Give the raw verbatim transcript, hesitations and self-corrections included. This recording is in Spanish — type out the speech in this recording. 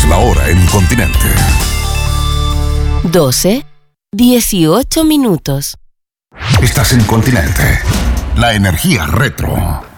la hora en Continente. doce, dieciocho minutos. Estás en Continente. La energía retro.